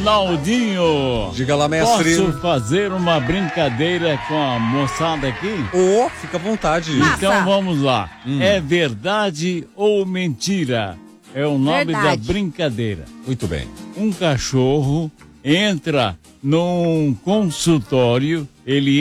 Ronaldinho. Diga lá, mestre. Posso fazer uma brincadeira com a moçada aqui? Fica à vontade. Então vamos lá. É verdade ou mentira? É o nome da brincadeira. Muito bem. Um cachorro entra num consultório, ele